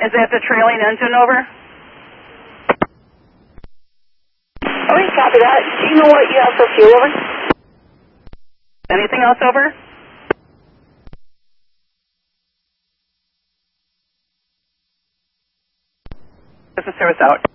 Is that the trailing engine, over? Okay, copy that. Do you know what you have for fuel, over? Anything else, over? This is service out.